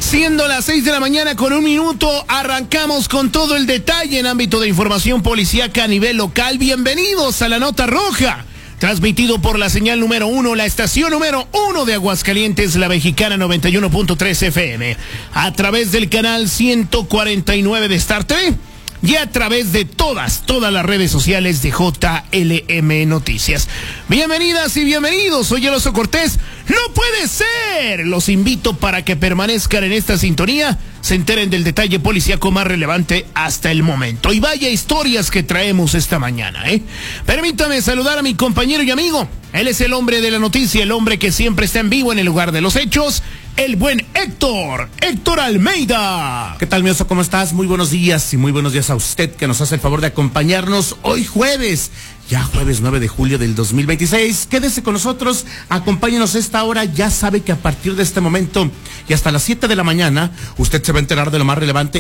Siendo las 6 de la mañana con 1 minuto, arrancamos con todo el detalle en ámbito de información policíaca a nivel local. Bienvenidos a La Nota Roja, transmitido por la señal número 1, la estación número 1 de Aguascalientes, la Mexicana 91.3 FM, a través del canal 149 de Star TV y a través de todas las redes sociales de JLM Noticias. Bienvenidas y bienvenidos, soy el Oso Cortés. ¡No puede ser! Los invito para que permanezcan en esta sintonía, se enteren del detalle policíaco más relevante hasta el momento. Y vaya historias que traemos esta mañana, ¿eh? Permítame saludar a mi compañero y amigo. Él es el hombre de la noticia, el hombre que siempre está en vivo en el lugar de los hechos, el buen Héctor Almeida. ¿Qué tal, mi Oso? ¿Cómo estás? Muy buenos días y muy buenos días a usted que nos hace el favor de acompañarnos hoy jueves. Ya jueves 9 de julio del 2026. Quédese con nosotros, acompáñenos a esta hora. Ya sabe que a partir de este momento y hasta las 7 de la mañana, usted se va a enterar de lo más relevante